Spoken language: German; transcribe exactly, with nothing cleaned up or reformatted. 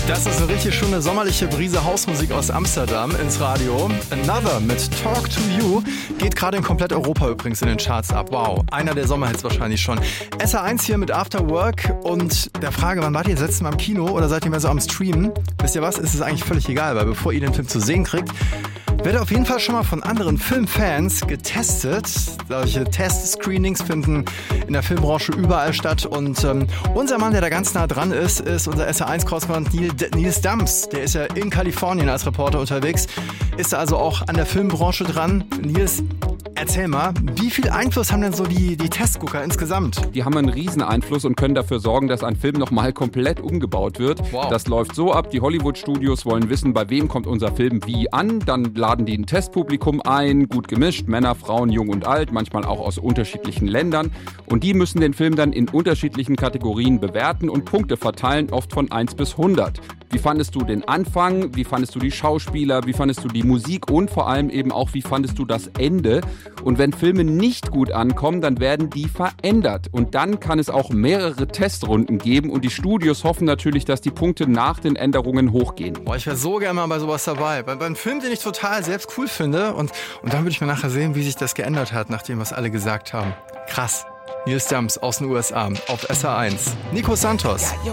Das ist eine richtig schöne sommerliche Brise Hausmusik aus Amsterdam ins Radio. Another mit Talk to You geht gerade in komplett Europa übrigens in den Charts ab. Wow, einer der Sommerhits wahrscheinlich schon. S R eins hier mit After Work und der Frage, wann wart ihr letztes Mal im Kino oder seid ihr mehr so am Streamen? Wisst ihr was, ist es eigentlich völlig egal, weil bevor ihr den Film zu sehen kriegt, wird auf jeden Fall schon mal von anderen Filmfans getestet. Solche Test-Screenings finden in der Filmbranche überall statt. Und ähm, unser Mann, der da ganz nah dran ist, ist unser S R eins-Korrespondent Neil, Nils Dams. Der ist ja in Kalifornien als Reporter unterwegs. Ist also auch an der Filmbranche dran. Nils, erzähl mal, wie viel Einfluss haben denn so die, die Testgucker insgesamt? Die haben einen riesen Einfluss und können dafür sorgen, dass ein Film nochmal komplett umgebaut wird. Wow. Das läuft so ab, die Hollywood-Studios wollen wissen, bei wem kommt unser Film wie an. Dann laden die ein Testpublikum ein, gut gemischt, Männer, Frauen, jung und alt, manchmal auch aus unterschiedlichen Ländern. Und die müssen den Film dann in unterschiedlichen Kategorien bewerten und Punkte verteilen, oft von eins bis hundert. Wie fandest du den Anfang? Wie fandest du die Schauspieler? Wie fandest du die Musik? Und vor allem eben auch, wie fandest du das Ende? Und wenn Filme nicht gut ankommen, dann werden die verändert. Und dann kann es auch mehrere Testrunden geben. Und die Studios hoffen natürlich, dass die Punkte nach den Änderungen hochgehen. Boah, ich wäre so gerne mal bei sowas dabei. Bei, beim Film, den ich total selbst cool finde. Und, und dann würde ich mal nachher sehen, wie sich das geändert hat, nach dem, was alle gesagt haben. Krass. Nils Dams aus den U S A auf S R eins. Nico Santos.